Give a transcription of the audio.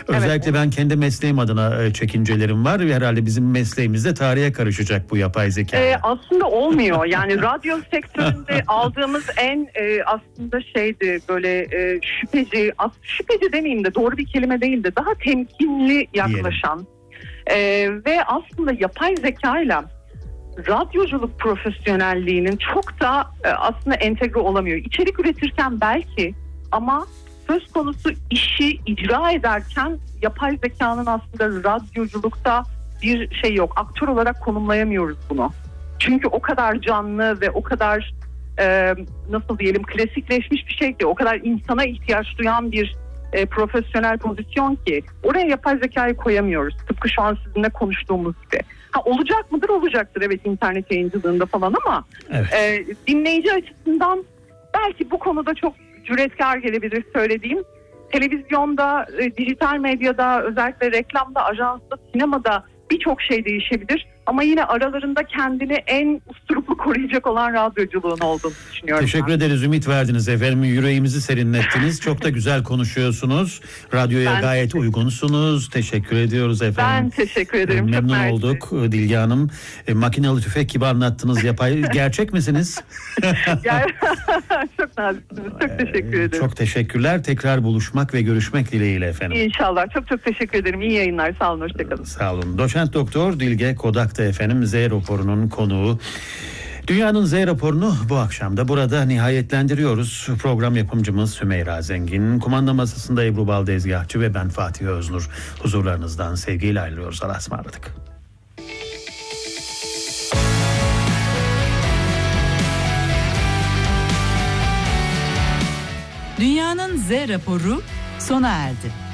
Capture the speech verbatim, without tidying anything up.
Özellikle evet. ben kendi mesleğim adına çekincelerim var ve herhalde bizim mesleğimizde tarihe karışacak bu yapay zeka. Ee, aslında olmuyor. Yani radyo sektöründe aldığımız en e, aslında şeydi böyle e, şüpheci, as, şüpheci demeyeyim de doğru bir kelime değil de daha temkinli yaklaşan e, ve aslında yapay zekayla radyoculuk profesyonelliğinin çok da e, aslında entegre olamıyor. İçerik üretirken belki ama söz konusu işi icra ederken yapay zekanın aslında radyoculukta bir şey yok. Aktör olarak konumlayamıyoruz bunu. Çünkü o kadar canlı ve o kadar e, nasıl diyelim klasikleşmiş bir şey ki, o kadar insana ihtiyaç duyan bir e, profesyonel pozisyon ki oraya yapay zekayı koyamıyoruz. Tıpkı şu an sizinle konuştuğumuz gibi. Ha, olacak mıdır? Olacaktır evet, internet yayıncılığında falan ama evet. e, dinleyici açısından belki bu konuda çok cüretkar gelebilir söylediğim. Televizyonda, e, dijital medyada, özellikle reklamda, ajansta, sinemada birçok şey değişebilir. Ama yine aralarında kendini en usturuplu koruyacak olan radyoculuğun olduğunu düşünüyorum. Teşekkür ben. ederiz, ümit verdiniz efendim. Yüreğimizi serinlettiniz. Çok da güzel konuşuyorsunuz. Radyoya Ben gayet teşekkür uygunsunuz. Teşekkür ediyoruz efendim. Ben teşekkür ederim. Memnun çok olduk Dilge Hanım. E, makinalı tüfek gibi anlattınız. Yapay. Gerçek misiniz? Çok naziksiniz. Çok teşekkür ederim. Çok teşekkürler. Tekrar buluşmak ve görüşmek dileğiyle efendim. İnşallah. Çok çok teşekkür ederim. İyi yayınlar. Sağ olun. Hoşçakalın. Sağ olun. Doçent Doktor Dilge Kodak'ta efendim Z raporunun konuğu. Dünyanın Z raporunu bu akşam da burada nihayetlendiriyoruz. Program yapımcımız Sümeyra Zengin, kumanda masasında Ebru Baldezgahçı ve ben Fatih Öznur. Huzurlarınızdan sevgiyle ayrılıyoruz. Allah'a ısmarladık. Dünyanın Z raporu sona erdi.